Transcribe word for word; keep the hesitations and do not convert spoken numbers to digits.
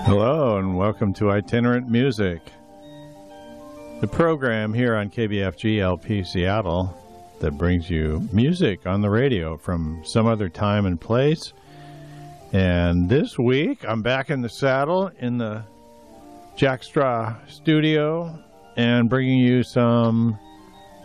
Hello and welcome to Itinerant Music, the program here on K B F G L P Seattle that brings you music on the radio from some other time and place. And this week I'm back in the saddle in the Jack Straw studio and bringing you some